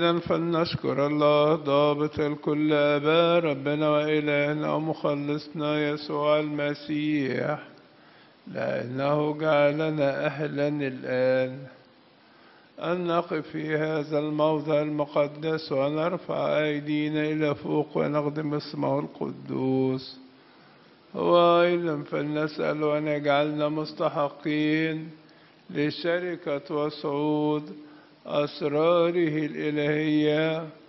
إذا فلنشكر الله ضابط الكل أبا ربنا وإلهنا ومخلصنا يسوع المسيح، لأنه جعلنا أهلا الآن أن نقف في هذا الموضع المقدس ونرفع أيدينا إلى فوق ونخدم اسمه القدوس. هو أيضا فلنسأل أن يجعلنا مستحقين لشركة وصعود أسراره الإلهية